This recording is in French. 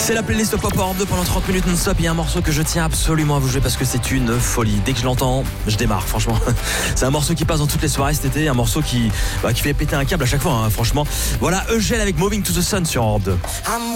C'est la playlist Pop Europe 2 pendant 30 minutes non-stop. Il y a un morceau que je tiens absolument à vous jouer parce que c'est une folie. Dès que je l'entends, je démarre, franchement. C'est un morceau qui passe dans toutes les soirées cet été. Un morceau qui fait péter un câble à chaque fois, hein, franchement. Voilà, Eugèle avec Moving to the Sun sur Europe 2.